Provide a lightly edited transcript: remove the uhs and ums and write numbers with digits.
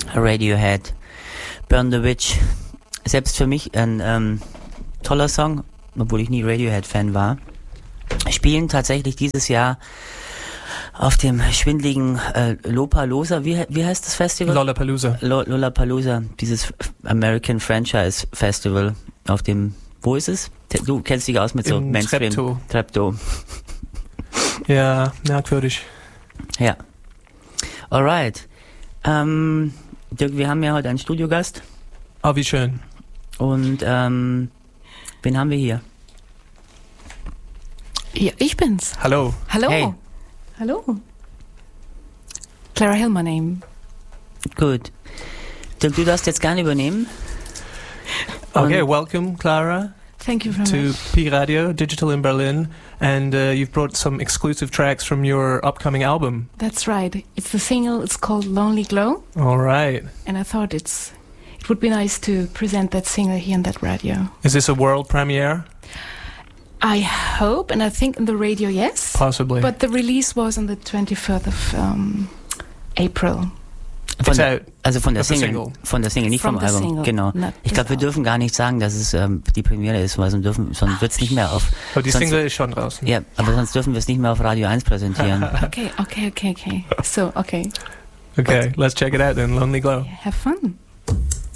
Radiohead, Burn the Witch. Selbst für mich ein toller Song, obwohl ich nie Radiohead-Fan war. Spielen tatsächlich dieses Jahr auf dem schwindligen Lollapalooza, wie heißt das Festival? Lollapalooza. Lollapalooza, dieses American Franchise Festival, auf dem, wo ist es? Du kennst dich aus mit so Mainstream. Treptow. Ja, merkwürdig. Ja. Alright. Dirk, wir haben ja heute einen Studiogast. Oh, wie schön. Und wen haben wir hier? Ja, ich bin's. Hallo. Hallo. Hey. Hallo. Clara Hill, my name. Gut. Dirk, du darfst jetzt gerne übernehmen. Okay, welcome, Clara. Thank you very to much. P Radio Digital in Berlin, and you've brought some exclusive tracks from your upcoming album. That's right. It's the single. It's called Lonely Glow. All right. And I thought it would be nice to present that single here on that radio. Is this a world premiere? I hope, and I think in the radio, yes. Possibly. But the release was on the 24th of April. Von It's der, out. also von der Of the Single. single. Von der Single, nicht From vom the Album. single, Genau. not Ich glaube, wir the dürfen gar nicht sagen, dass es die Premiere ist, weil sonst wird es nicht mehr auf. Aber die sonst- Single ist schon draußen. Ja, aber sonst dürfen wir es nicht mehr auf Radio 1 präsentieren. Okay. So, okay. Okay, let's check it out then. Lonely Glow. Have fun.